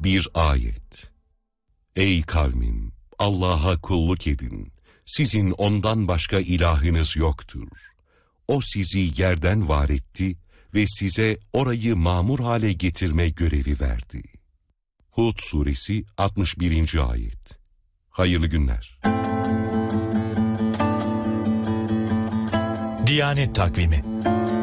Bir ayet. Ey kavmim! Allah'a kulluk edin. Sizin ondan başka ilahınız yoktur. O sizi yerden var etti ve size orayı mamur hale getirme görevi verdi. Hud suresi 61. ayet. Hayırlı günler. Diyanet Takvimi